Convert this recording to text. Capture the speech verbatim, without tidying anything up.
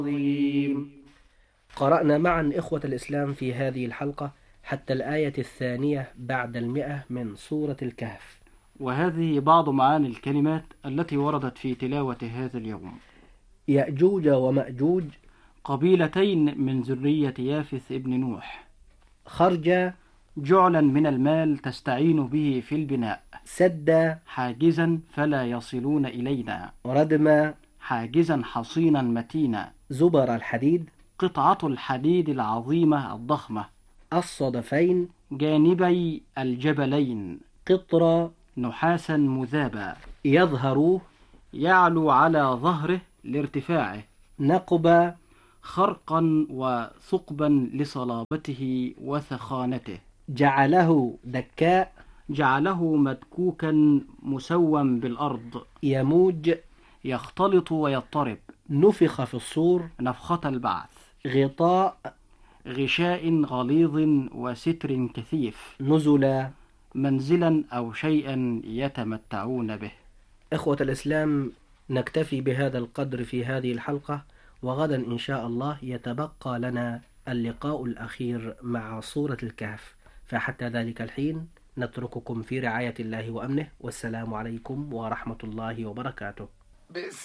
عظيم. قرأنا معا إخوة الإسلام في هذه الحلقة حتى الآية الثانية بعد المئة من سورة الكهف، وهذه بعض معاني الكلمات التي وردت في تلاوة هذا اليوم. يأجوج ومأجوج قبيلتين من ذرية يافث ابن نوح. خرج جعلا من المال تستعين به في البناء. سد حاجزا فلا يصلون إلينا. ردم حاجزا حصينا متينا. زبر الحديد قطعة الحديد العظيمة الضخمة. الصدفين جانبي الجبلين. قطر نحاسا مذابا. يظهر يعلو على ظهره لارتفاعه. نقب خرقا وثقبا لصلابته وثخانته. جعله دكاء جعله مدكوكا مسوم بالأرض. يموج يختلط ويضطرب. نفخ في الصور نفخة البعث. غطاء غشاء غليظ وستر كثيف. نزلا منزلا أو شيئا يتمتعون به. إخوة الإسلام، نكتفي بهذا القدر في هذه الحلقة، وغدا إن شاء الله يتبقى لنا اللقاء الأخير مع سورة الكهف، فحتى ذلك الحين نترككم في رعاية الله وأمنه، والسلام عليكم ورحمة الله وبركاته.